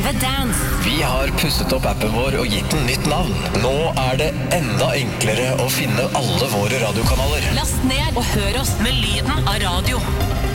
TV Dance. Vi har pusset opp appen vår og gitt den nytt navn. Nå det enda enklere å finne alle våre radiokanaler. Last ned og hør oss med lyden av radio.